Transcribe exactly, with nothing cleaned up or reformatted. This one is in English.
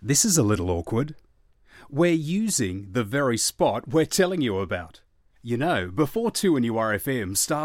This is a little awkward. We're using the very spot we're telling you about. You know, before two N U R F M started